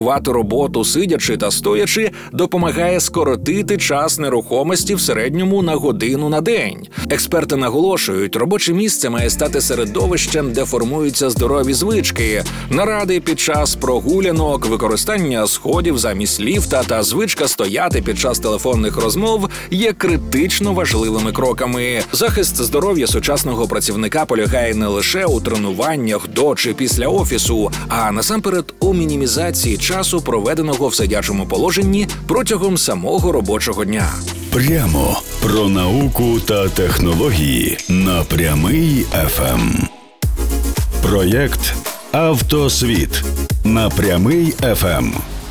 роботу сидячи та стоячи допомагає скоротити час нерухомості в середньому на годину на день. Експерти наголошують, робоче місце має стати середовищем, де формуються здорові звички. Наради під час прогулянок, використання сходів замість ліфта та звичка стояти під час телефонних розмов є критично важливими кроками. Захист здоров'я сучасного працівника полягає не лише у тренуваннях до чи після офісу, а насамперед у мінімізації часу, проведеного в сидячому положенні протягом самого робочого дня. Прямо про науку та технології на Прямий ФМ. Проєкт «Автосвіт» на Прямий ФМ.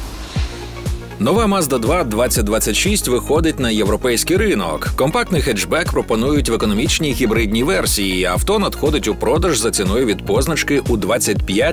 Нова Mazda 2 2026 виходить на європейський ринок. Компактний хетчбек пропонують в економічній гібридній версії. Авто надходить у продаж за ціною від позначки у 25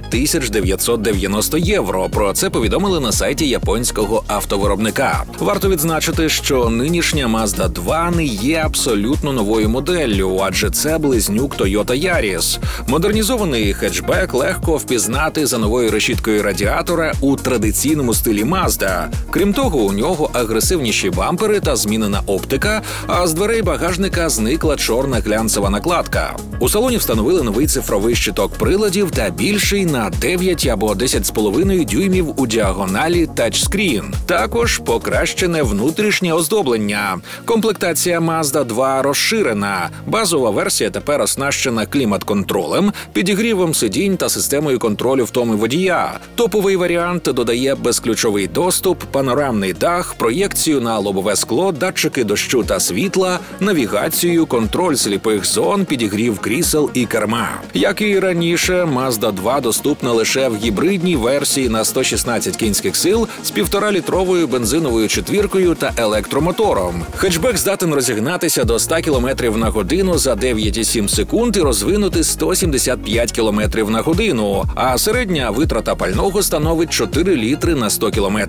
990 євро. Про це повідомили на сайті японського автовиробника. Варто відзначити, що нинішня Mazda 2 не є абсолютно новою моделлю, адже це близнюк Toyota Yaris. Модернізований хетчбек легко впізнати за новою решіткою радіатора у традиційному стилі Mazda. Крім того, у нього агресивніші бампери та змінена оптика, а з дверей багажника зникла чорна глянцева накладка. У салоні встановили новий цифровий щиток приладів та більший на 9 або 10,5 дюймів у діагоналі тачскрін. Також покращене внутрішнє оздоблення. Комплектація Mazda 2 розширена. Базова версія тепер оснащена клімат-контролем, підігрівом сидінь та системою контролю втоми водія. Топовий варіант додає безключовий доступ, панорамний дах, проєкцію на лобове скло, датчики дощу та світла, навігацію, контроль сліпих зон, підігрів крісел і керма. Як і раніше, Mazda 2 доступна лише в гібридній версії на 116 кінських сил з 1,5-літровою бензиновою четвіркою та електромотором. Хетчбек здатен розігнатися до 100 км на годину за 9,7 секунд і розвинути 175 км на годину, а середня витрата пального становить 4 літри на 100 км.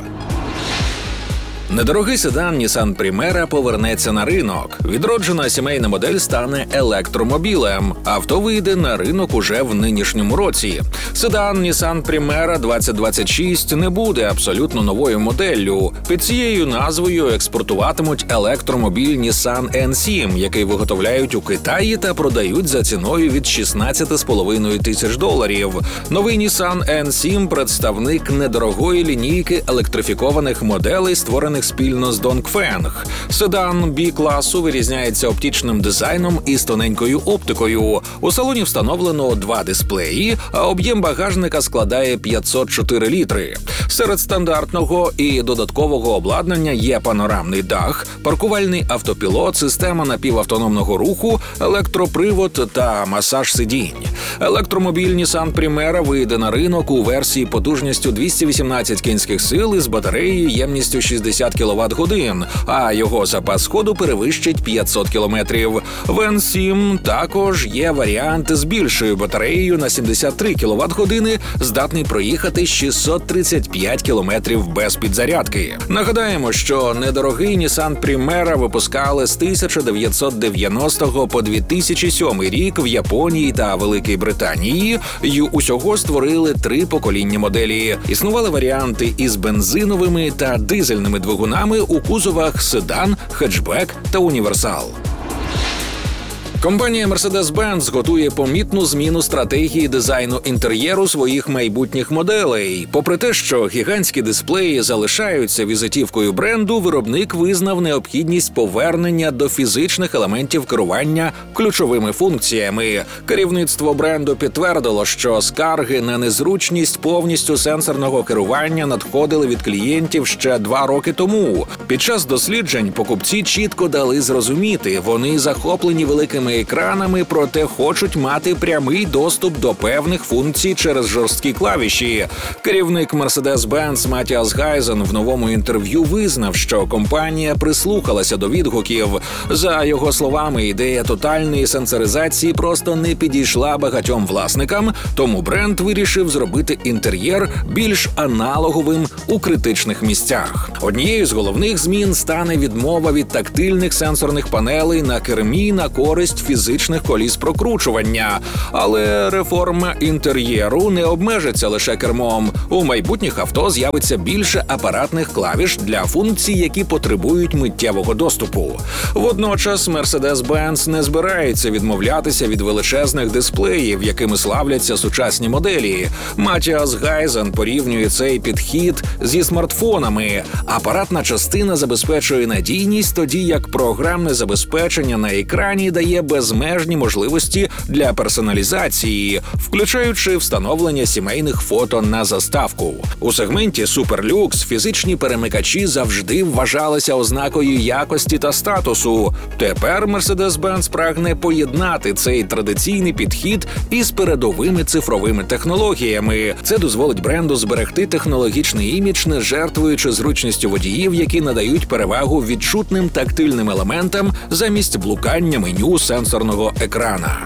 Недорогий седан Nissan Primera повернеться на ринок. Відроджена сімейна модель стане електромобілем. Авто вийде на ринок уже в нинішньому році. Седан Nissan Primera 2026 не буде абсолютно новою моделлю. Під цією назвою експортуватимуть електромобіль Nissan N7, який виготовляють у Китаї та продають за ціною від $16,5 тисяч. Новий Nissan N7 – представник недорогої лінійки електрифікованих моделей, створених спільно з Dongfeng. Седан B-класу вирізняється оптичним дизайном і з тоненькою оптикою. У салоні встановлено 2 дисплеї, а об'єм багажника складає 504 літри. Серед стандартного і додаткового обладнання є панорамний дах, паркувальний автопілот, система напівавтономного руху, електропривод та масаж сидінь. Електромобіль Nissan Primera вийде на ринок у версії потужністю 218 кінських сил із батареєю ємністю 60 кВт-годин, а його запас ходу перевищить 500 км. В N7 також є варіант з більшою батареєю на 73 кВт-години, здатний проїхати 635 км без підзарядки. Нагадаємо, що недорогий Nissan Primera випускали з 1990 по 2007 рік в Японії та Великій Британії й усього створили 3 покоління моделі. Існували варіанти із бензиновими та дизельними двигунами у кузовах седан, хетчбек та універсал. Компанія Mercedes-Benz готує помітну зміну стратегії дизайну інтер'єру своїх майбутніх моделей. Попри те, що гігантські дисплеї залишаються візитівкою бренду, виробник визнав необхідність повернення до фізичних елементів керування ключовими функціями. Керівництво бренду підтвердило, що скарги на незручність повністю сенсорного керування надходили від клієнтів ще 2 роки тому. Під час досліджень покупці чітко дали зрозуміти, вони захоплені великими екранами, проте хочуть мати прямий доступ до певних функцій через жорсткі клавіші. Керівник Mercedes-Benz Матіас Гайзен в новому інтерв'ю визнав, що компанія прислухалася до відгуків. За його словами, ідея тотальної сенсоризації просто не підійшла багатьом власникам, тому бренд вирішив зробити інтер'єр більш аналоговим у критичних місцях. Однією з головних змін стане відмова від тактильних сенсорних панелей на кермі на користь фізичних коліс прокручування. Але реформа інтер'єру не обмежиться лише кермом. У майбутніх авто з'явиться більше апаратних клавіш для функцій, які потребують миттєвого доступу. Водночас Mercedes-Benz не збирається відмовлятися від величезних дисплеїв, якими славляться сучасні моделі. Матіас Гайзен порівнює цей підхід зі смартфонами. Апаратна частина забезпечує надійність, тоді як програмне забезпечення на екрані дає безмежні можливості для персоналізації, включаючи встановлення сімейних фото на заставку. У сегменті суперлюкс фізичні перемикачі завжди вважалися ознакою якості та статусу. Тепер Mercedes-Benz прагне поєднати цей традиційний підхід із передовими цифровими технологіями. Це дозволить бренду зберегти технологічний імідж, не жертвуючи зручністю водіїв, які надають перевагу відчутним тактильним елементам замість блукання меню сенсорного екрана.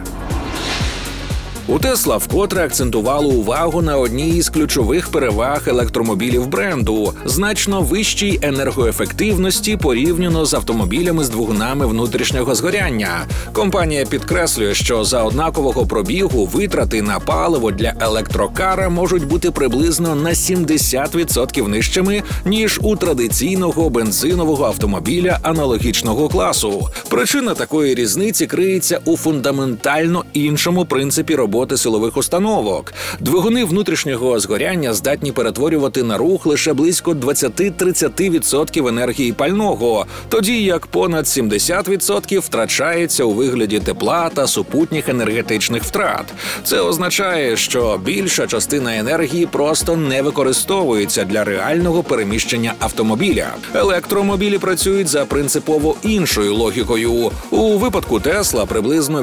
У Тесла вкотре акцентувало увагу на одній із ключових переваг електромобілів бренду – значно вищій енергоефективності порівняно з автомобілями з двигунами внутрішнього згоряння. Компанія підкреслює, що за однакового пробігу витрати на паливо для електрокара можуть бути приблизно на 70% нижчими, ніж у традиційного бензинового автомобіля аналогічного класу. Причина такої різниці криється у фундаментально іншому принципі роботи силових установок. Двигуни внутрішнього згоряння здатні перетворювати на рух лише близько 20-30% енергії пального, тоді як понад 70% втрачається у вигляді тепла та супутніх енергетичних втрат. Це означає, що більша частина енергії просто не використовується для реального переміщення автомобіля. Електромобілі працюють за принципово іншою логікою. У випадку Тесла приблизно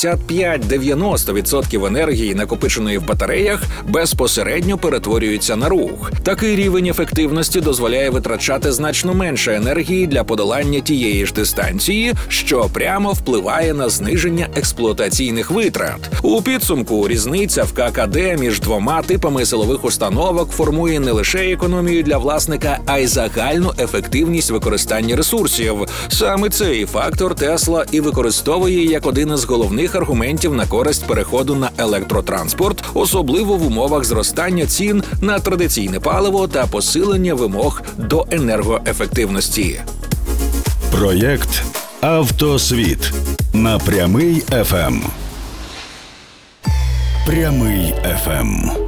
85-90% енергії, накопиченої в батареях, безпосередньо перетворюється на рух. Такий рівень ефективності дозволяє витрачати значно менше енергії для подолання тієї ж дистанції, що прямо впливає на зниження експлуатаційних витрат. У підсумку різниця в ККД між двома типами силових установок формує не лише економію для власника, а й загальну ефективність використання ресурсів. Саме цей фактор Тесла і використовує як один із головних аргументів на користь переходу на електротранспорт, особливо в умовах зростання цін на традиційне паливо та посилення вимог до енергоефективності. Проєкт «Автосвіт» на Прямий ФМ. Прямий ФМ.